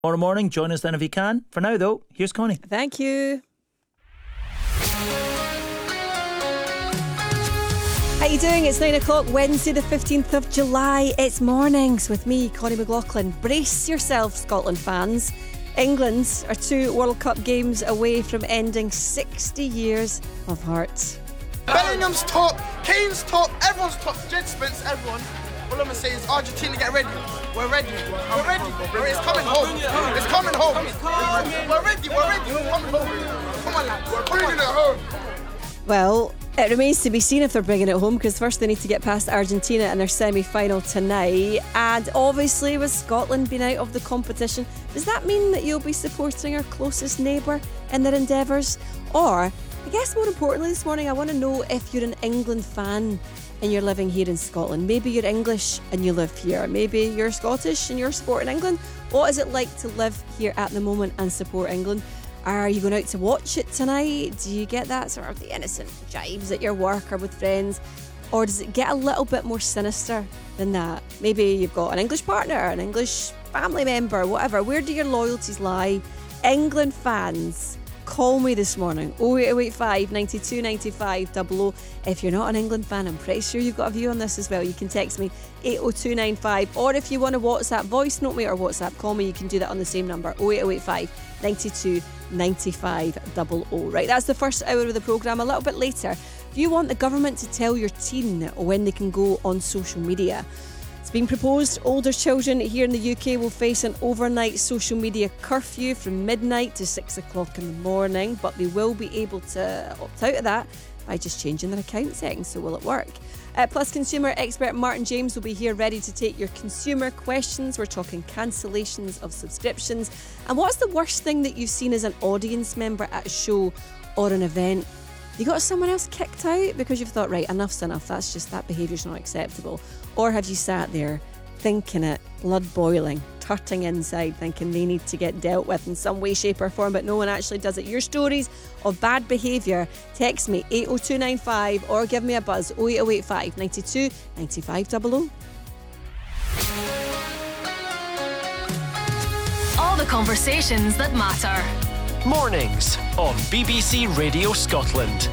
Tomorrow morning, join us then if you can. For now, though, here's Connie. Thank you. How you doing? It's 9 o'clock, Wednesday the 15th of July. It's Mornings with me, Connie McLaughlin. Brace yourself, Scotland fans. England are 2 World Cup games away from ending 60 years of hearts. Bellingham's top, Kane's top, everyone's top, Jed Spence, everyone. All I'm going to say is Argentina, get ready. We're ready. We're ready. It's coming home. It's coming home. We're ready. We're coming home. Come on, lads. We're bringing it home. Well, it remains to be seen if they're bringing it home, because first they need to get past Argentina in their semi-final tonight. And obviously with Scotland being out of the competition, does that mean that you'll be supporting our closest neighbour in their endeavours? Or, I guess more importantly this morning, I want to know if you're an England fan and you're living here in Scotland. Maybe you're English and you live here. Maybe you're Scottish and you're supporting England. What is it like to live here at the moment and support England? Are you going out to watch it tonight? Do you get that sort of the innocent jibes at your work or with friends? Or does it get a little bit more sinister than that? Maybe you've got an English partner, an English family member, whatever. Where do your loyalties lie? England fans, call me this morning. 08085 92 95 00. If you're not an England fan, I'm pretty sure you've got a view on this as well. You can text me 80295. Or if you want to WhatsApp voice note me or WhatsApp call me, you can do that on the same number, 08085 92 95 00. Right, that's the first hour of the programme. A little bit later, if you want the government to tell your teen when they can go on social media, it's been proposed older children here in the UK will face an overnight social media curfew from midnight to 6 o'clock in the morning, but they will be able to opt out of that by just changing their account settings. So will it work? Plus, consumer expert Martin James will be here ready to take your consumer questions. We're talking cancellations of subscriptions. And what's the worst thing that you've seen as an audience member at a show or an event? You got someone else kicked out because you've thought, right, enough's enough, that's just, that behaviour's not acceptable? Or have you sat there thinking it, blood boiling, turting inside, thinking they need to get dealt with in some way, shape or form, but no one actually does it? Your stories of bad behaviour, text me 80295 or give me a buzz 08085 92 95 00. All the conversations that matter. Mornings on BBC Radio Scotland.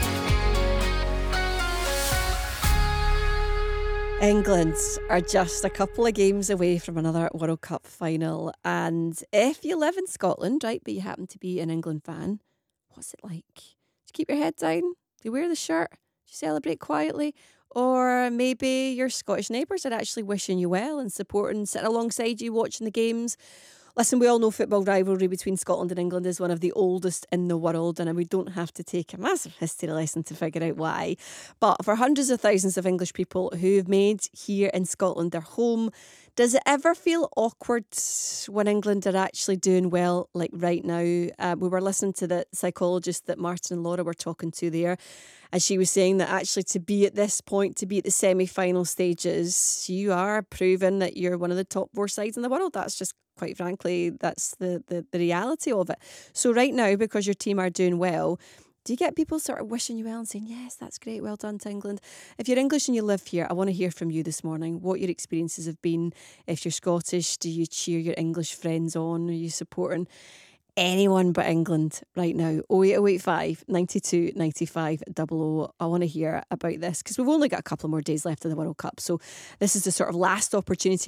England are just a couple of games away from another World Cup final. And if you live in Scotland, right, but you happen to be an England fan, what's it like? Do you keep your head down? Do you wear the shirt? Do you celebrate quietly? Or maybe your Scottish neighbours are actually wishing you well and supporting, sitting alongside you, watching the games. Listen, we all know football rivalry between Scotland and England is one of the oldest in the world, and we don't have to take a massive history lesson to figure out why. But for hundreds of thousands of English people who've made here in Scotland their home, does it ever feel awkward when England are actually doing well, like right now? We were listening to the psychologist that Martin and Laura were talking to there, and she was saying that actually to be at this point, to be at the semi-final stages, you are proving that you're one of the top 4 sides in the world. That's just, quite frankly, that's the reality of it. So right now, because your team are doing well, do you get people sort of wishing you well and saying, yes, that's great, well done to England? If you're English and you live here, I want to hear from you this morning, what your experiences have been. If you're Scottish, do you cheer your English friends on? Are you supporting anyone but England right now? 08085 92 95 00. I want to hear about this because we've only got a couple more days left of the World Cup. So this is the sort of last opportunity